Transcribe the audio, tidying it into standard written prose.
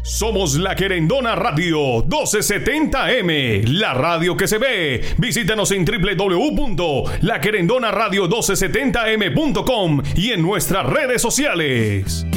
Somos La Querendona Radio 1270M, la radio que se ve. Visítanos en www.laquerendonaradio1270m.com y en nuestras redes sociales.